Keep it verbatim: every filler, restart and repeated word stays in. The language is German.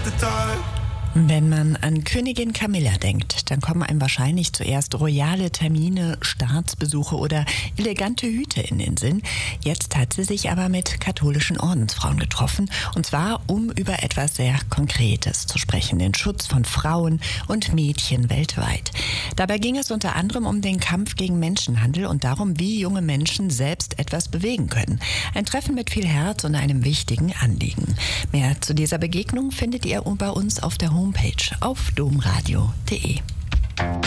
the dark. Wenn man an Königin Camilla denkt, dann kommen einem wahrscheinlich zuerst royale Termine, Staatsbesuche oder elegante Hüte in den Sinn. Jetzt hat sie sich aber mit katholischen Ordensfrauen getroffen, und zwar um über etwas sehr Konkretes zu sprechen, den Schutz von Frauen und Mädchen weltweit. Dabei ging es unter anderem um den Kampf gegen Menschenhandel und darum, wie junge Menschen selbst etwas bewegen können. Ein Treffen mit viel Herz und einem wichtigen Anliegen. Mehr zu dieser Begegnung findet ihr bei uns auf der Homepage auf domradio punkt de.